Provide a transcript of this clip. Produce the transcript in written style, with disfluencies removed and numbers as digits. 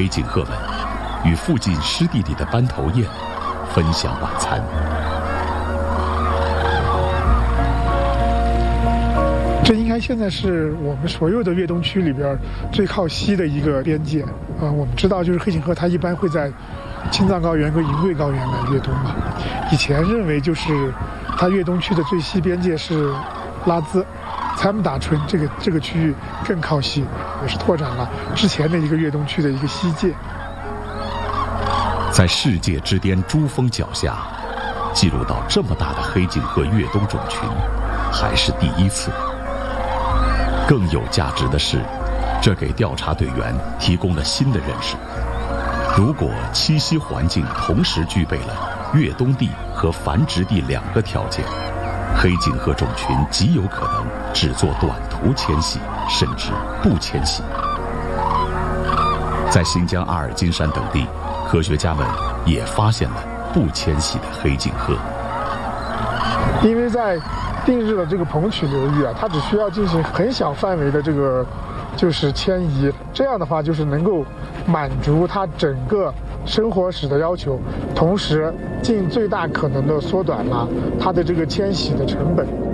黑颈鹤们与附近湿地里的斑头雁分享晚餐。 这应该现在是我们所有的越冬区里边最靠西的一个边界我们知道，就是黑颈鹤它一般会在青藏高原和银贵高原来越冬嘛。以前认为就是它越冬区的最西边界是拉孜、参木达春这个区域更靠西，也是拓展了之前的一个越冬区的一个西界。 在世界之巅珠峰脚下，记录到这么大的黑颈鹤越冬种群，还是第一次。更有价值的是，这给调查队员提供了新的认识。如果栖息环境同时具备了越冬地和繁殖地2个条件，黑颈鹤种群极有可能只做短途迁徙，甚至不迁徙。在新疆阿尔金山等地，科学家们也发现了不迁徙的黑颈鹤。 因为在定日的这个棚曲流域它只需要进行很小范围的这个就是迁移，这样的话就是能够满足它整个生活史的要求，同时尽最大可能的缩短了它的这个迁徙的成本。